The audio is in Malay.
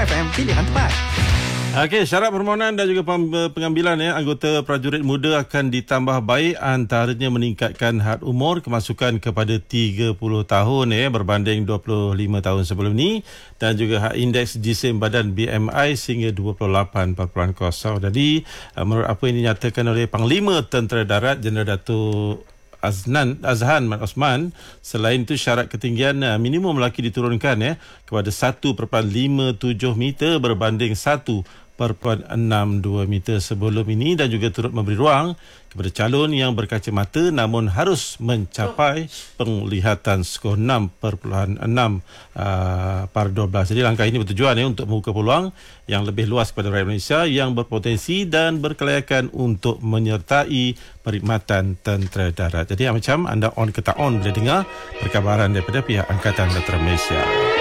FM, pilihan tepat. Okey, syarat permohonan dan juga pengambilan anggota prajurit muda akan ditambah baik, antaranya meningkatkan had umur kemasukan kepada 30 tahun berbanding 25 tahun sebelum ni, dan juga hak indeks jisim badan BMI sehingga 28.0. Jadi menurut apa yang dinyatakan oleh Panglima Tentera Darat Jeneral Datuk Azhan Mat Osman, selain itu syarat ketinggian minimum lelaki diturunkan kepada 1.57 meter berbanding 1.62 meter sebelum ini, dan juga turut memberi ruang kepada calon yang berkacamata namun harus mencapai penglihatan skor 6.6 per 12. Jadi langkah ini bertujuan untuk membuka peluang yang lebih luas kepada rakyat Malaysia yang berpotensi dan berkelayakan untuk menyertai perkhidmatan tentera darat. Jadi macam anda on ke tak on bila dengar perkabaran daripada pihak Angkatan Tentera Malaysia.